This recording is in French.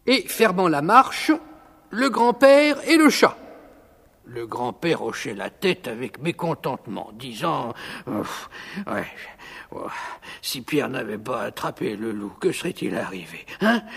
Et, fermant la marche, le grand-père et le chat. Le grand-père hochait la tête avec mécontentement, disant « si Pierre n'avait pas attrapé le loup, que serait-il arrivé, hein ?